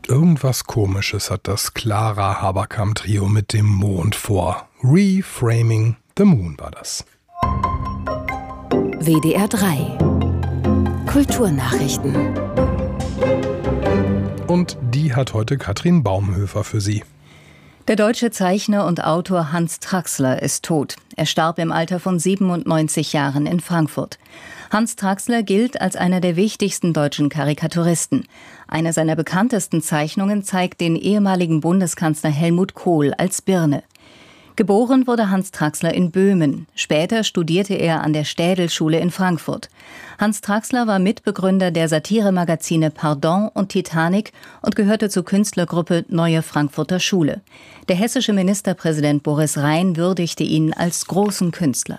Irgendwas Komisches hat das Clara Haberkamp-Trio mit dem Mond vor. Reframing the Moon war das. WDR 3 Kulturnachrichten. Und die hat heute Katrin Baumhöfer für Sie. Der deutsche Zeichner und Autor Hans Traxler ist tot. Er starb im Alter von 97 Jahren in Frankfurt. Hans Traxler gilt als einer der wichtigsten deutschen Karikaturisten. Eine seiner bekanntesten Zeichnungen zeigt den ehemaligen Bundeskanzler Helmut Kohl als Birne. Geboren wurde Hans Traxler in Böhmen. Später studierte er an der Städelschule in Frankfurt. Hans Traxler war Mitbegründer der Satiremagazine Pardon und Titanic und gehörte zur Künstlergruppe Neue Frankfurter Schule. Der hessische Ministerpräsident Boris Rhein würdigte ihn als großen Künstler.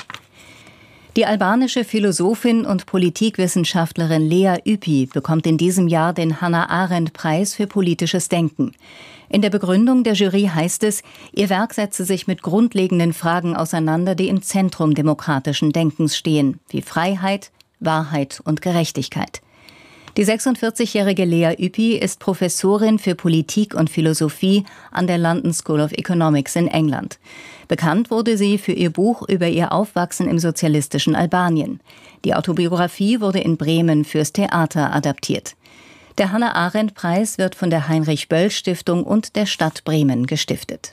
Die albanische Philosophin und Politikwissenschaftlerin Lea Ypi bekommt in diesem Jahr den Hannah-Arendt-Preis für politisches Denken. In der Begründung der Jury heißt es, ihr Werk setze sich mit grundlegenden Fragen auseinander, die im Zentrum demokratischen Denkens stehen, wie Freiheit, Wahrheit und Gerechtigkeit. Die 46-jährige Lea Ypi ist Professorin für Politik und Philosophie an der London School of Economics in England. Bekannt wurde sie für ihr Buch über ihr Aufwachsen im sozialistischen Albanien. Die Autobiografie wurde in Bremen fürs Theater adaptiert. Der Hannah-Arendt-Preis wird von der Heinrich-Böll-Stiftung und der Stadt Bremen gestiftet.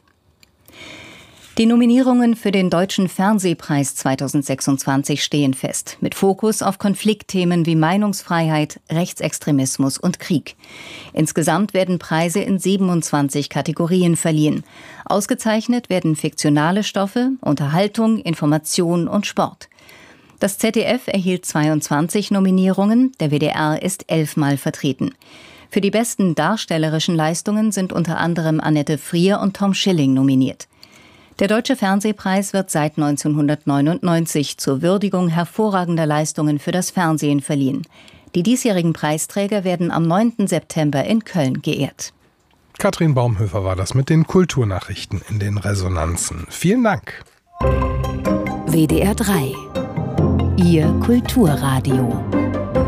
Die Nominierungen für den Deutschen Fernsehpreis 2026 stehen fest, mit Fokus auf Konfliktthemen wie Meinungsfreiheit, Rechtsextremismus und Krieg. Insgesamt werden Preise in 27 Kategorien verliehen. Ausgezeichnet werden fiktionale Stoffe, Unterhaltung, Information und Sport. Das ZDF erhielt 22 Nominierungen, der WDR ist 11-mal vertreten. Für die besten darstellerischen Leistungen sind unter anderem Annette Frier und Tom Schilling nominiert. Der Deutsche Fernsehpreis wird seit 1999 zur Würdigung hervorragender Leistungen für das Fernsehen verliehen. Die diesjährigen Preisträger werden am 9. September in Köln geehrt. Katrin Baumhöfer war das mit den Kulturnachrichten in den Resonanzen. Vielen Dank. WDR 3 Ihr Kulturradio.